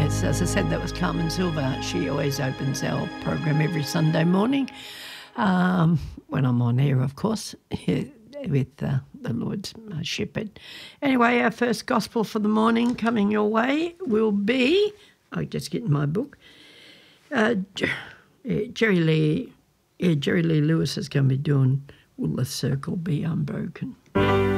Yes, as I said, that was Carmen Silva. She always opens our program every Sunday morning, when I'm on air, of course, with the Lord's shepherd. Anyway, our first gospel for the morning coming your way will be, I'll just get in my book, Jerry Lee Lewis is going to be doing Will the Circle Be Unbroken?